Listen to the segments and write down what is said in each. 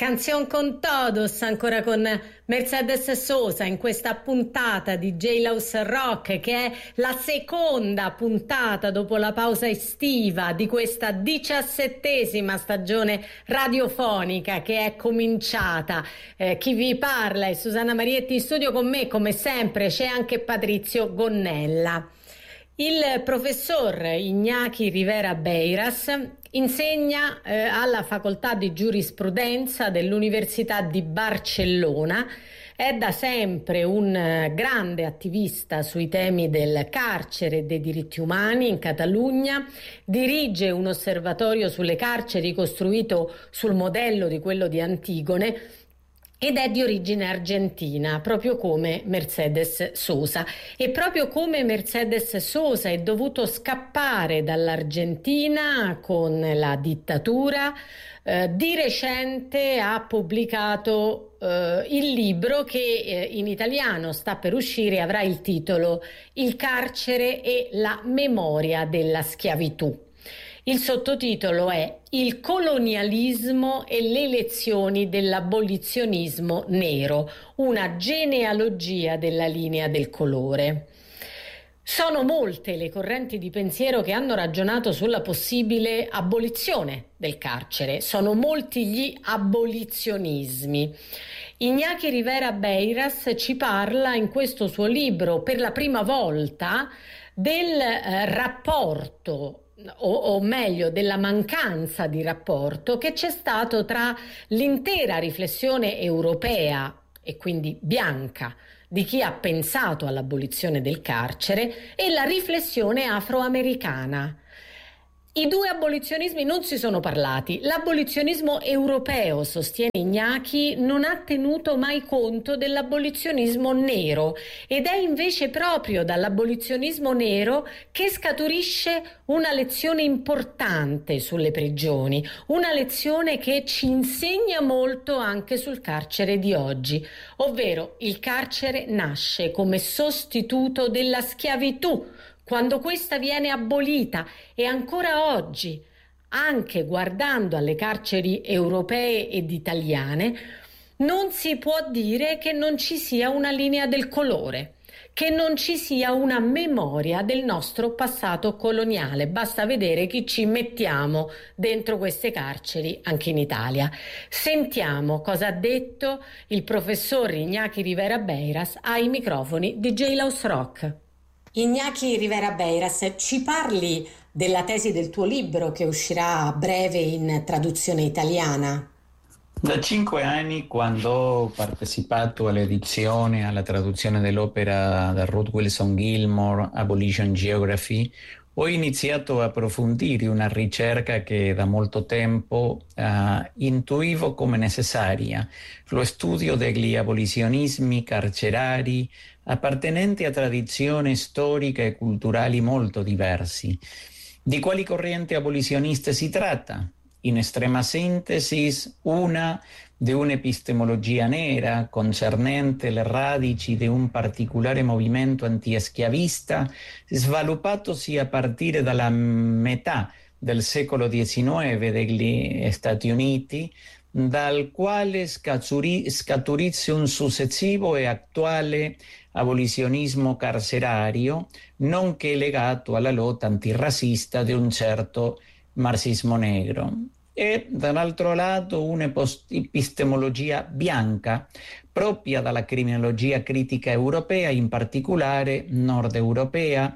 Canción con Todos, ancora con Mercedes Sosa in questa puntata di Jailhouse Rock, che è la seconda puntata dopo la pausa estiva di questa 17ª stagione radiofonica che è cominciata. Chi vi parla è Susanna Marietti, in studio con me come sempre c'è anche Patrizio Gonnella. Il professor Iñaki Rivera Beiras insegna alla facoltà di giurisprudenza dell'Università di Barcellona, è da sempre un grande attivista sui temi del carcere e dei diritti umani in Catalogna, dirige un osservatorio sulle carceri costruito sul modello di quello di Antigone ed è di origine argentina, proprio come Mercedes Sosa. E proprio come Mercedes Sosa è dovuto scappare dall'Argentina con la dittatura, di recente ha pubblicato il libro che in italiano sta per uscire e avrà il titolo Il carcere e la memoria della schiavitù. Il sottotitolo è Il colonialismo e le lezioni dell'abolizionismo nero, una genealogia della linea del colore. Sono molte le correnti di pensiero che hanno ragionato sulla possibile abolizione del carcere, sono molti gli abolizionismi. Iñaki Rivera Beiras ci parla in questo suo libro per la prima volta del rapporto o meglio della mancanza di rapporto che c'è stato tra l'intera riflessione europea e quindi bianca di chi ha pensato all'abolizione del carcere e la riflessione afroamericana. I due abolizionismi non si sono parlati. L'abolizionismo europeo, sostiene Iñaki, non ha tenuto mai conto dell'abolizionismo nero ed è invece proprio dall'abolizionismo nero che scaturisce una lezione importante sulle prigioni, una lezione che ci insegna molto anche sul carcere di oggi, ovvero il carcere nasce come sostituto della schiavitù, quando questa viene abolita, e ancora oggi, anche guardando alle carceri europee ed italiane, non si può dire che non ci sia una linea del colore, che non ci sia una memoria del nostro passato coloniale. Basta vedere chi ci mettiamo dentro queste carceri anche in Italia. Sentiamo cosa ha detto il professor Iñaki Rivera Beiras ai microfoni di Jailhouse Rock. Iñaki Rivera Beiras, ci parli della tesi del tuo libro che uscirà a breve in traduzione italiana? Da 5 anni, quando ho partecipato all'edizione, alla traduzione dell'opera da Ruth Wilson Gilmore, Abolition Geography, ho iniziato a approfondire una ricerca che da molto tempo intuivo come necessaria, lo studio degli abolizionismi carcerari appartenenti a tradizioni storiche e culturali molto diversi. Di quali correnti abolizioniste si tratta? In estrema sintesi, una di un'epistemologia nera concernente le radici di un particolare movimento antischiavista sviluppatosi a partire dalla metà del secolo XIX degli Stati Uniti, dal quale scaturisse un successivo e attuale abolizionismo carcerario, nonché legato alla lotta antirazzista di un certo marxismo negro. E dall'altro lato un'epistemologia bianca propria dalla criminologia critica europea, in particolare nord europea,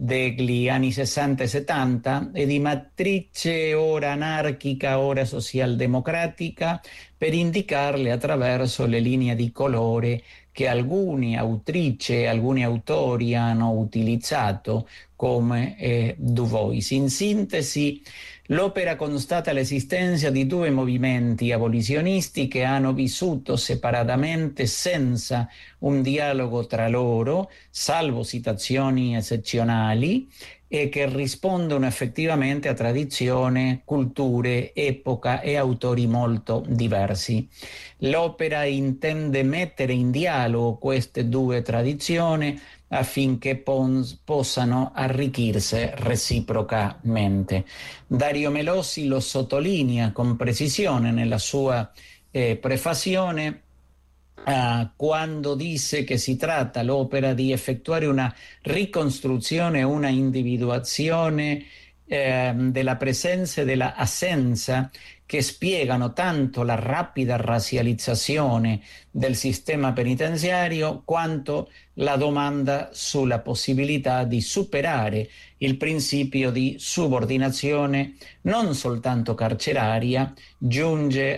degli anni 60 e 70 e di matrice ora anarchica, ora socialdemocratica, per indicarle attraverso le linee di colore che alcune autrici e alcuni autori hanno utilizzato come Du Bois. In sintesi, l'opera constata l'esistenza di due movimenti abolitionisti che hanno vissuto separatamente senza un dialogo tra loro, salvo citazioni eccezionali, e che rispondono effettivamente a tradizioni, culture, epoca e autori molto diversi. L'opera intende mettere in dialogo queste due tradizioni affinché possano arricchirsi reciprocamente. Dario Melosi lo sottolinea con precisione nella sua prefazione, quando disse che si tratta l'opera di effettuare una ricostruzione, una individuazione della presenza e della assenza, che spiegano tanto la rapida razzializzazione del sistema penitenziario quanto la domanda sulla possibilità di superare il principio di subordinazione non soltanto carceraria. Giunge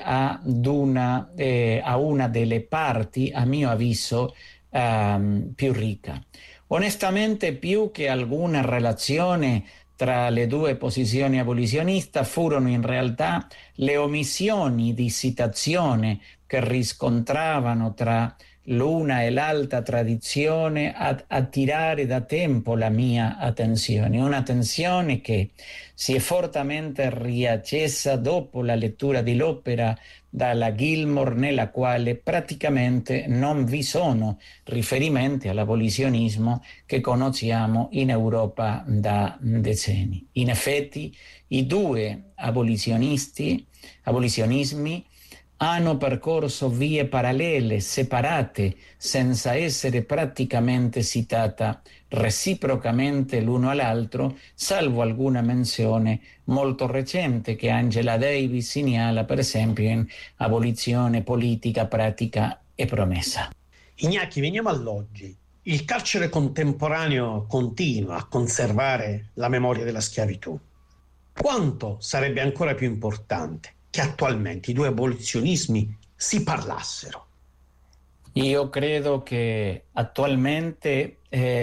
a una delle parti, a mio avviso, più ricca. Onestamente, più che alcuna relazione tra le due posizioni abolicioniste, furono in realtà le omissioni di citazione che riscontravano tra l'una e l'altra tradizione ad attirare da tempo la mia attenzione, un'attenzione che si è fortemente riaccesa dopo la lettura dell'opera dalla Gilmore, nella quale praticamente non vi sono riferimenti all'abolizionismo che conosciamo in Europa da decenni. In effetti, i due abolizionismi hanno percorso vie parallele, separate, senza essere praticamente citata reciprocamente l'uno all'altro, salvo alguna menzione molto recente che Angela Davis segnala, per esempio, in Abolizione, politica, pratica e promessa. Iñaki, veniamo all'oggi. Il carcere contemporaneo continua a conservare la memoria della schiavitù. Quanto sarebbe ancora più importante che attualmente i due abolizionismi si parlassero? Io credo che attualmente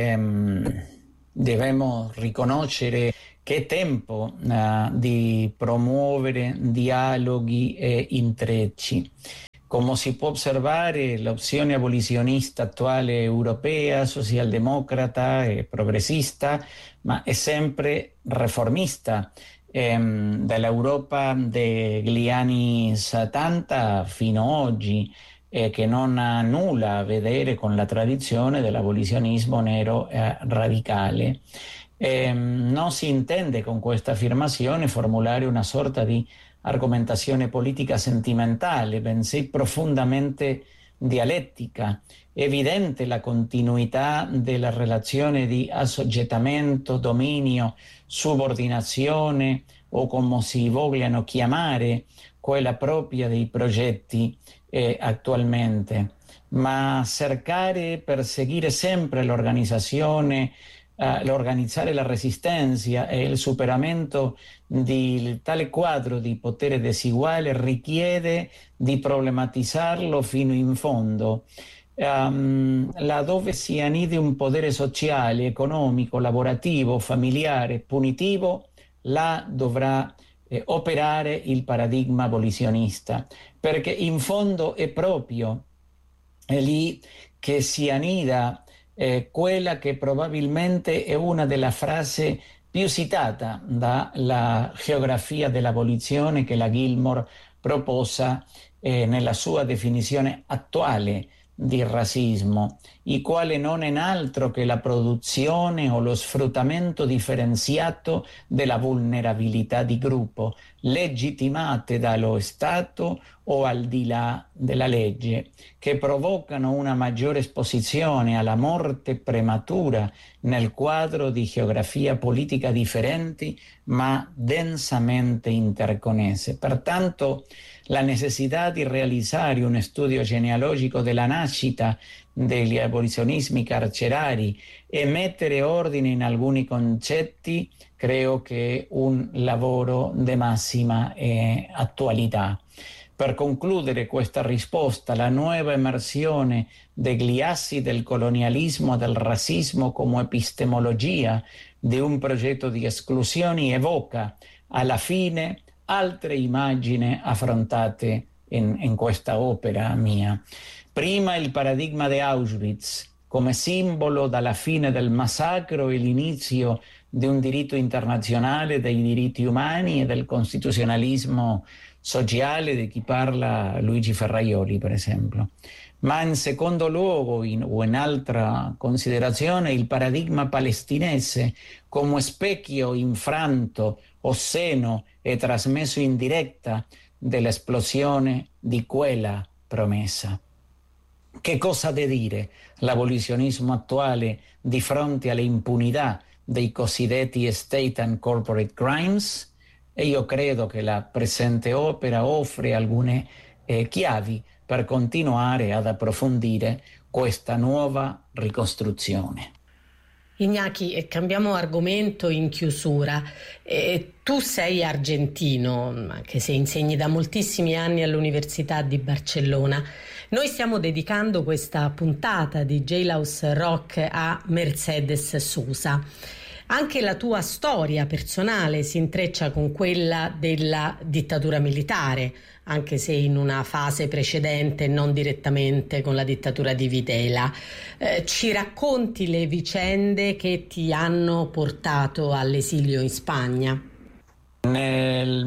dobbiamo riconoscere che è tempo di promuovere dialoghi e intrecci. Come si può osservare, l'opzione abolizionista attuale europea, socialdemocrata e progressista, ma è sempre riformista. Dall'Europa degli anni 70 fino ad oggi, che non ha nulla a vedere con la tradizione dell'abolizionismo nero radicale. Non si intende con questa affermazione formulare una sorta di argomentazione politica sentimentale, bensì profondamente dialettica. È evidente la continuità della relazione di assoggettamento, dominio, subordinazione, o come si vogliano chiamare, quella propria dei progetti attualmente, ma cercare, perseguire sempre l'organizzazione, l'organizzare la resistenza e il superamento di tale quadro di potere disuguale richiede di problematizzarlo fino in fondo. Laddove si annidi un potere sociale, economico, lavorativo, familiare, punitivo, là dovrà operare il paradigma abolizionista, perché in fondo è proprio lì che si annida quella che probabilmente è una delle frasi più citata dalla geografia dell'abolizione che la Gilmore proposa nella sua definizione attuale di razzismo, il quale non è altro che la produzione o lo sfruttamento differenziato della vulnerabilità di gruppo, legittimate dallo Stato o al di là della legge, che provocano una maggiore esposizione alla morte prematura nel quadro di geografia politica differenti ma densamente interconnesse. Pertanto la necessità di realizzare un studio genealogico della nascita degli abolizionismi carcerari e mettere ordine in alcuni concetti credo che è un lavoro di massima attualità. Per concludere questa risposta, la nuova emersione degli assi del colonialismo e del razzismo come epistemologia di un progetto di esclusioni evoca alla fine altre immagini affrontate in questa opera mia. Prima il paradigma di Auschwitz come simbolo dalla fine del massacro e l'inizio di un diritto internazionale dei diritti umani e del costituzionalismo sociale di cui parla Luigi Ferraioli, per esempio. Ma in secondo luogo, o in altra considerazione, il paradigma palestinese come specchio infranto, osceno e trasmesso in diretta dell'esplosione di quella promessa. Che cosa deve dire l'abolizionismo attuale di fronte alle impunità dei cosiddetti state and corporate crimes? E io credo che la presente opera offre alcune chiavi per continuare ad approfondire questa nuova ricostruzione. Iñaki, cambiamo argomento in chiusura. Tu sei argentino, anche se insegni da moltissimi anni all'Università di Barcellona. Noi stiamo dedicando questa puntata di Jailhouse Rock a Mercedes Sosa. Anche la tua storia personale si intreccia con quella della dittatura militare, anche se in una fase precedente, non direttamente con la dittatura di Videla. Ci racconti le vicende che ti hanno portato all'esilio in Spagna? Nel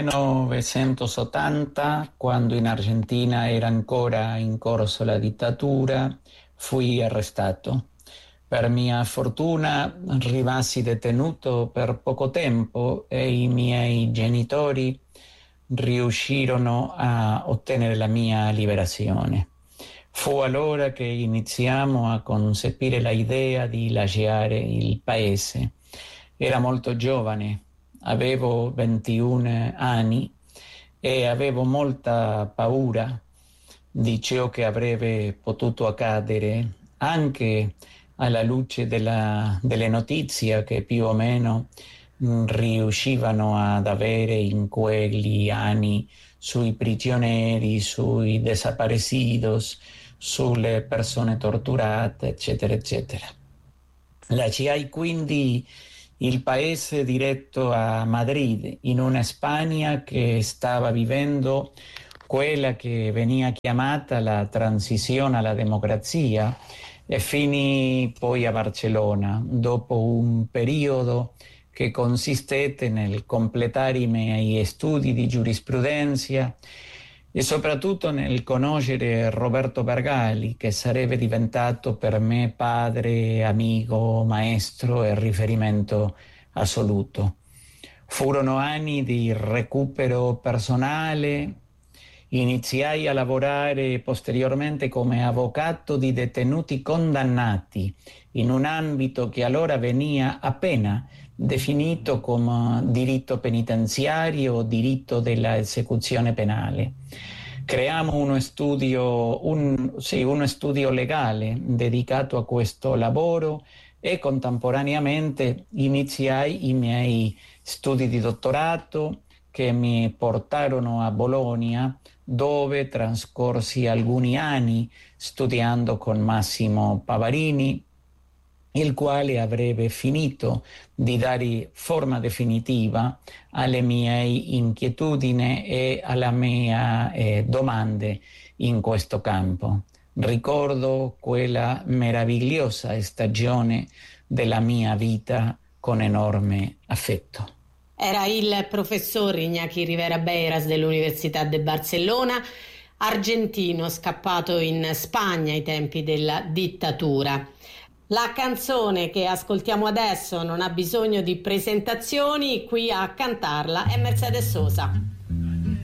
1980, quando in Argentina era ancora in corso la dittatura, fui arrestato. Per mia fortuna rimasi detenuto per poco tempo e i miei genitori riuscirono a ottenere la mia liberazione. Fu allora che iniziamo a concepire l'idea di lasciare il paese. Era molto giovane, avevo 21 anni e avevo molta paura di ciò che avrebbe potuto accadere, anche alla luce delle notizie che più o meno riuscivano ad avere in quegli anni sui prigionieri, sui desaparecidos, sulle persone torturate, eccetera, eccetera. Lasciai quindi il paese diretto a Madrid, in una Spagna che stava vivendo quella che veniva chiamata la transizione alla democrazia, e finì poi a Barcellona, dopo un periodo che consistette nel completare i miei studi di giurisprudenza e soprattutto nel conoscere Roberto Bargali, che sarebbe diventato per me padre, amico, maestro e riferimento assoluto. Furono anni di recupero personale. Iniziai a lavorare posteriormente come avvocato di detenuti condannati in un ambito che allora veniva appena definito come diritto penitenziario o diritto dell'esecuzione penale. Creamo uno studio legale dedicato a questo lavoro e contemporaneamente iniziai i miei studi di dottorato che mi portarono a Bologna, dove trascorsi alcuni anni studiando con Massimo Pavarini, il quale avrebbe finito di dare forma definitiva alle mie inquietudini e alle mie domande in questo campo. Ricordo quella meravigliosa stagione della mia vita con enorme affetto. Era il professor Iñaki Rivera Beiras dell'Università de Barcellona, argentino scappato in Spagna ai tempi della dittatura. La canzone che ascoltiamo adesso non ha bisogno di presentazioni, qui a cantarla è Mercedes Sosa.